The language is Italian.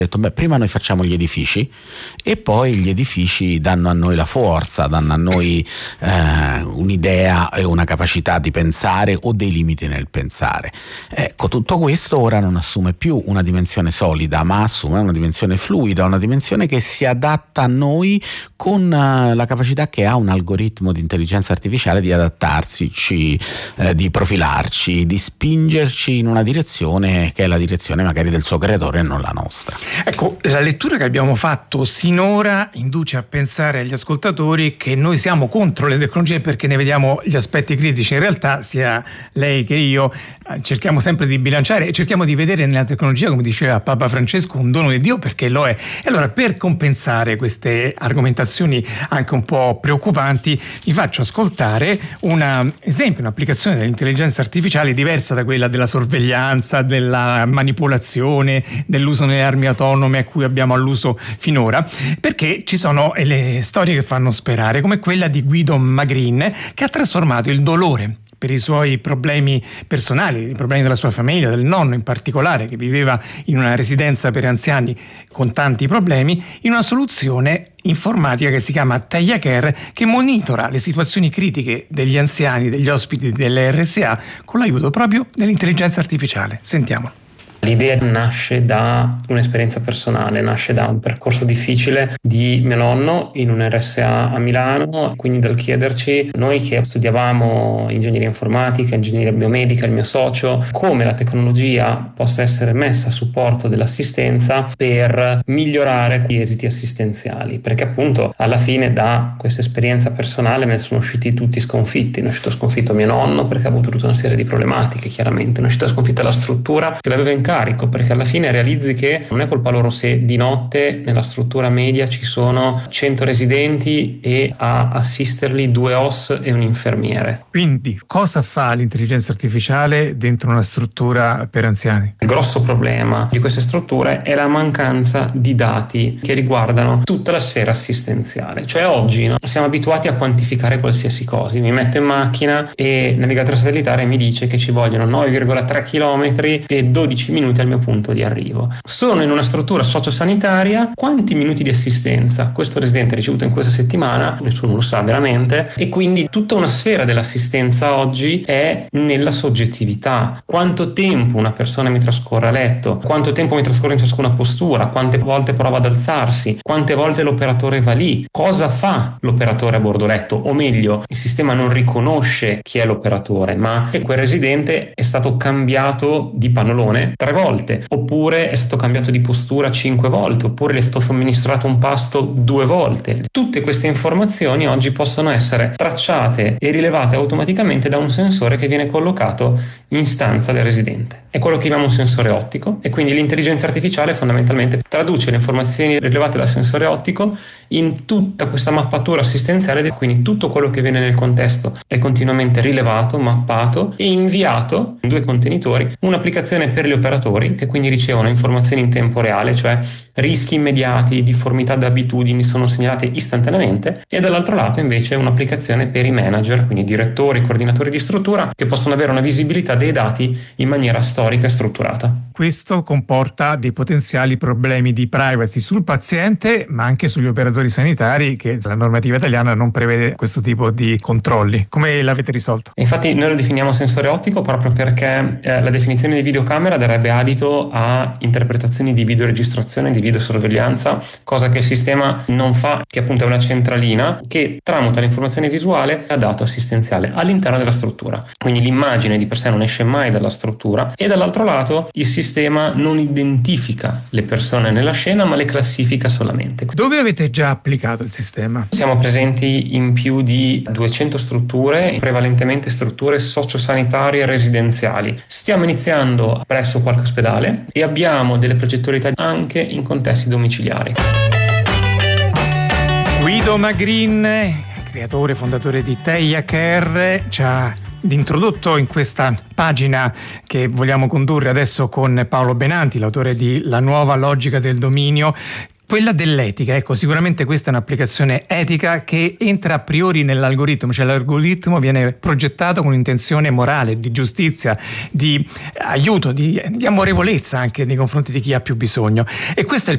detto, prima noi facciamo gli edifici e poi gli edifici danno a noi la forza, danno a noi un'idea e una capacità di pensare o dei limiti nel pensare. Ecco, tutto questo ora non assume più una dimensione solida, ma assume una dimensione fluida, una dimensione che si adatta a noi con la capacità che ha un algoritmo di intelligenza artificiale di adattarsi, di profilarci, di spingerci in una direzione che è la direzione magari del suo creatore e non la nostra. Ecco, la lettura che abbiamo fatto sinora induce a pensare agli ascoltatori che noi siamo contro le tecnologie perché ne vediamo gli aspetti critici. In realtà sia lei che io cerchiamo sempre di bilanciare e cerchiamo di vedere nella tecnologia, come diceva Papa Francesco, un dono di Dio, perché lo è. E allora, per compensare queste argomentazioni anche un po' preoccupanti, vi faccio ascoltare un esempio, un'applicazione dell'intelligenza artificiale diversa da quella della sorveglianza, della manipolazione, dell'uso nelle armi autonome a cui abbiamo alluso finora, perché ci sono le storie che fanno sperare, come quella di Guido Magrin, che ha trasformato il dolore per i suoi problemi personali, i problemi della sua famiglia, del nonno in particolare, che viveva in una residenza per anziani con tanti problemi, in una soluzione informatica che si chiama Teia Care, che monitora le situazioni critiche degli anziani, degli ospiti delle RSA, con l'aiuto proprio dell'intelligenza artificiale. Sentiamo. L'idea nasce da un'esperienza personale, nasce da un percorso difficile di mio nonno in un RSA a Milano, quindi dal chiederci, noi che studiavamo ingegneria informatica, ingegneria biomedica, il mio socio, come la tecnologia possa essere messa a supporto dell'assistenza per migliorare gli esiti assistenziali, perché appunto alla fine da questa esperienza personale ne sono usciti tutti sconfitti. Ne è uscito sconfitto mio nonno perché ha avuto tutta una serie di problematiche, chiaramente, ne è uscita sconfitta la struttura che l'aveva in carico, perché alla fine realizzi che non è colpa loro se di notte nella struttura media ci sono 100 residenti e a assisterli 2 OS e un infermiere. Quindi cosa fa l'intelligenza artificiale dentro una struttura per anziani? Il grosso problema di queste strutture è la mancanza di dati che riguardano tutta la sfera assistenziale. Cioè oggi siamo abituati a quantificare qualsiasi cosa. Mi metto in macchina e il navigatore satellitare mi dice che ci vogliono 9,3 km e 12 minuti al mio punto di arrivo. Sono in una struttura sociosanitaria, quanti minuti di assistenza questo residente ha ricevuto in questa settimana? Nessuno lo sa veramente, e quindi tutta una sfera dell'assistenza oggi è nella soggettività. Quanto tempo una persona mi trascorre a letto, quanto tempo mi trascorre in ciascuna postura, quante volte prova ad alzarsi, quante volte l'operatore va lì, cosa fa l'operatore a bordo letto, o meglio, il sistema non riconosce chi è l'operatore, ma che quel residente è stato cambiato di pannolone 3 volte, oppure è stato cambiato di postura 5 volte, oppure le è stato somministrato un pasto 2 volte. Tutte queste informazioni oggi possono essere tracciate e rilevate automaticamente da un sensore che viene collocato in stanza del residente. È quello che chiamiamo un sensore ottico, e quindi l'intelligenza artificiale fondamentalmente traduce le informazioni rilevate dal sensore ottico in tutta questa mappatura assistenziale, quindi tutto quello che viene nel contesto è continuamente rilevato, mappato e inviato in 2 contenitori, un'applicazione per gli operatori che quindi ricevono informazioni in tempo reale, cioè rischi immediati, difformità da abitudini sono segnalate istantaneamente, e dall'altro lato invece un'applicazione per i manager, quindi direttori, coordinatori di struttura, che possono avere una visibilità dei dati in maniera storica e strutturata. Questo comporta dei potenziali problemi di privacy sul paziente, ma anche sugli operatori sanitari, che la normativa italiana non prevede questo tipo di controlli. Come l'avete risolto? Infatti noi lo definiamo sensore ottico proprio perché la definizione di videocamera darebbe adito a interpretazioni di videoregistrazione, di videosorveglianza, cosa che il sistema non fa, che appunto è una centralina che tramuta l'informazione visuale a dato assistenziale all'interno della struttura. Quindi l'immagine di per sé non esce mai dalla struttura, e dall'altro lato il sistema non identifica le persone nella scena, ma le classifica solamente. Dove avete già applicato il sistema? Siamo presenti in più di 200 strutture, prevalentemente strutture sociosanitarie e residenziali. Stiamo iniziando presso qualche ospedale e abbiamo delle progettualità anche in contesti domiciliari. Guido Magrin, creatore e fondatore di Teia Care, ci ha introdotto in questa pagina che vogliamo condurre adesso con Paolo Benanti, l'autore di La nuova logica del dominio, quella dell'etica. Ecco, sicuramente questa è un'applicazione etica che entra a priori nell'algoritmo, cioè l'algoritmo viene progettato con intenzione morale, di giustizia, di aiuto, di amorevolezza anche nei confronti di chi ha più bisogno. E questo è